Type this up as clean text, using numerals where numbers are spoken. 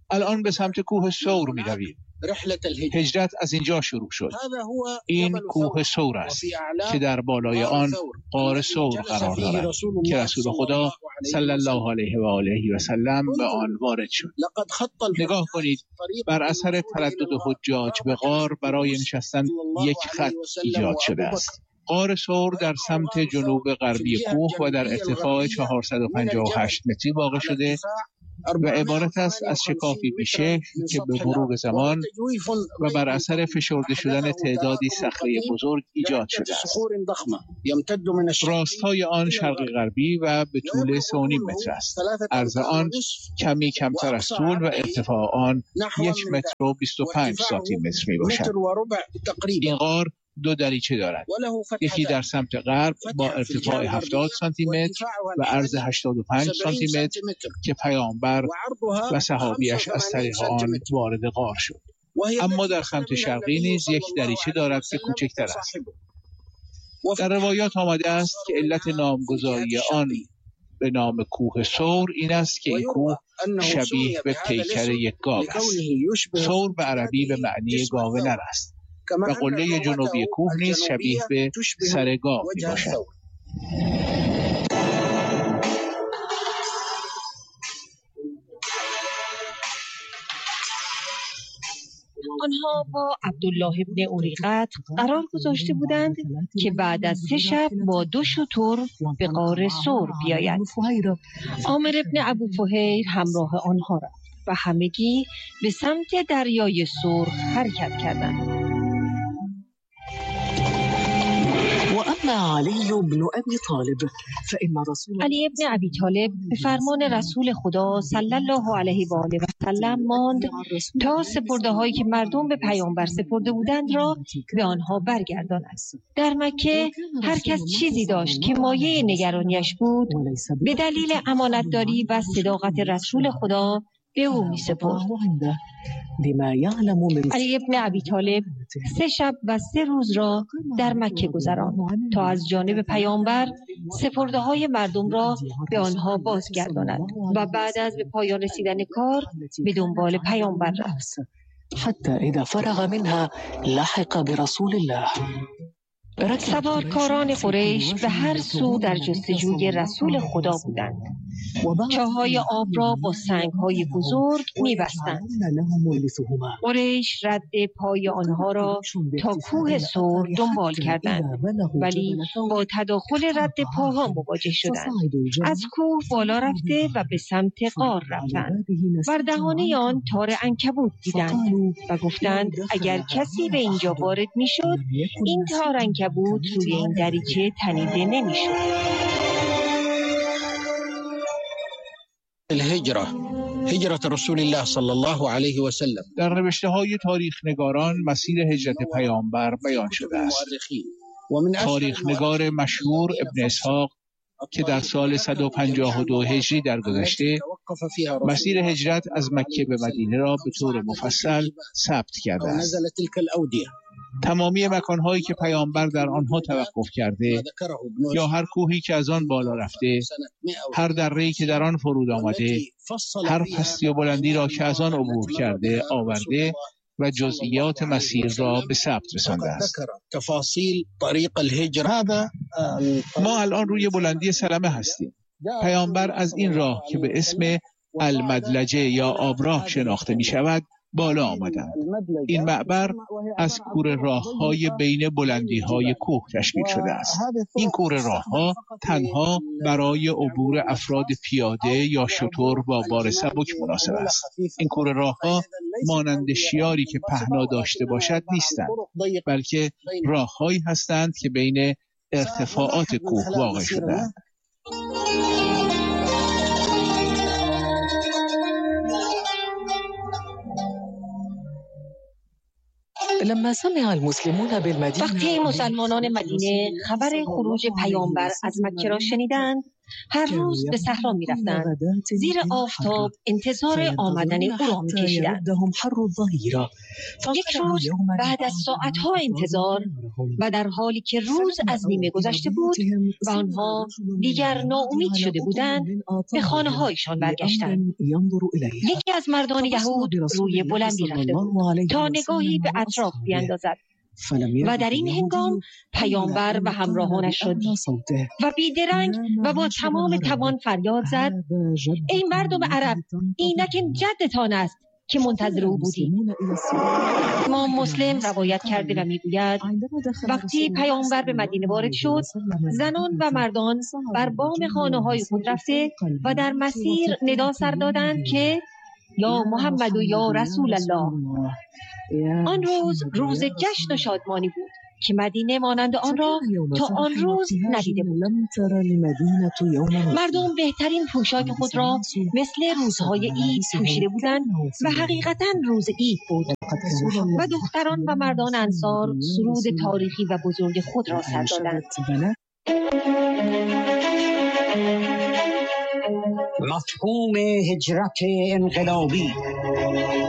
الان به سمت کوه ثور می رویم. هجرت از اینجا شروع شد. این کوه ثور است که در بالای آن غار ثور قرار دارد که رسول خدا صلی الله علیه و آله و سلم به آن وارد شد. نگاه کنید، بر اثر تردد حجاج به غار برای نشستن یک خط ایجاد شده است. غار ثور در سمت جنوب غربی کوه و در ارتفاع 458 متری واقع شده و عبارت است از شکافی بیشه که به مرور زمان و بر اثر فشرده شدن تعدادی صخره بزرگ ایجاد شده است. راستای آن شرقی غربی و به طول 3.5 متر است. عرض آن کمی کمتر از طول و ارتفاع آن 1 متر و 25 سانتی متر می باشد. این غار 2 دریچه دارد. یکی در سمت غرب با ارتفاع 70 سانتی متر و عرض 85 سانتی متر که پیامبر و صحابیش از طریق آن وارد غار شد. اما در سمت شرقی نیز یک دریچه دارد که کوچکتر است. در روایات آمده است که علت نامگذاری آن به نام کوه ثور این است که این کوه شبیه به پیکر یک گاو است. ثور به عربی به معنی گاو نر است و قله جنوبی کوه نیز شبیه به سر گاو می باشد. آنها با عبدالله ابن اوریقت قرار گذاشته بودند که بعد از 3 شب با 2 شتر به غار ثور بیاید. عامر ابن ابو فهیر همراه آنها رفت و همگی به سمت دریای ثور حرکت کردند. علی ابن ابی طالب به فرمان رسول خدا صلی الله علیه و آله و سلم ماند تا سپرده هایی که مردم به پیامبر سپرده بودند را به آنها برگرداند. در مکه هر کس چیزی داشت که مایه نگرانیش بود به دلیل امانتداری و صداقت رسول خدا به او می سپرد. علی ابن ابی طالب 3 شب و 3 روز را در مکه گذراند تا از جانب پیامبر سپرده های مردم را به آنها بازگرداند و بعد از به پایان رسیدن کار به دنبال پیامبر رفت. حتی اذا فرغ منها لحق برسول الله. سوارکاران قریش به هر سو در جستجوی رسول خدا بودند. چاهای آب را با سنگ‌های بزرگ می‌بستند. قریش رد پای آنها را تا کوه ثور دنبال کردند، ولی با تداخل رد پاها مواجه شدند. از کوه بالا رفته و به سمت غار رفتند. بر دهانه آن تار عنکبوت دیدند و گفتند اگر کسی به اینجا وارد می‌شد این تار عنکبوت روی این دریچه تنیده نمی‌شد. هجرت رسول الله صلی الله علیه و سلم در نوشته‌های تاریخ نگاران مسیر هجرت پیامبر بیان شده است. تاریخ نگار مشهور ابن اسحاق که در سال 152 هجری درگذشته مسیر هجرت از مکه به مدینه را به طور مفصل ثبت کرده است. تمامی مکانهایی که پیامبر در آنها توقف کرده یا هر کوهی که از آن بالا رفته، هر دره‌ای که در آن فرود آمده، هر پستی و بلندی را که از آن عبور کرده آورده و جزئیات مسیر را به ثبت رسانده است. ما الان روی بلندی سلمه هستیم. پیامبر از این راه که به اسم المدلجه یا آبراه شناخته می شود بالا آمدند. این معبر از کوره راه‌های بین بلندی‌های کوه تشکیل شده است. این کوره راه‌ها تنها برای عبور افراد پیاده یا شتر با بار سبک مناسب است. این کوره راه‌ها مانند شیاری که پهنا داشته باشد نیستند، بلکه راه‌هایی هستند که بین ارتفاعات کوه واقع شده‌اند. وقتی مسلمانان مدینه خبر خروج پیامبر از مکه را شنیدند، هر روز به صحرا می‌رفتند. زیر آفتاب انتظار آمدن او را می‌کشیدند. یک روز بعد از ساعت‌ها انتظار و در حالی که روز از نیمه گذشته بود و آنها دیگر ناامید شده بودند، به خانه‌هایشان برگشتند. یکی از مردان یهود روی بلندی رفته بود تا نگاهی به اطراف بیاندازد و در این هنگام پیامبر و همراهانش را دید و بیدرنگ و با تمام توان فریاد زد: ای مردم عرب، اینک جدتان است که منتظر او بودیم. امام مسلم روایت کرده و میگوید وقتی پیامبر به مدینه وارد شد، زنان و مردان بر بام خانه‌های خود رفته و در مسیر ندا سر دادند که یا محمد و یا رسول الله. آن روز روز جشن و شادمانی بود که مدینه مانند آن را تا آن روز ندیده بود. مردم بهترین پوشاک خود را مثل روزهای عید پوشیده بودند و حقیقتاً روز عید بود و دختران و مردان انصار سرود تاریخی و بزرگ خود را سر دادند. مفهوم هجرت انقلابی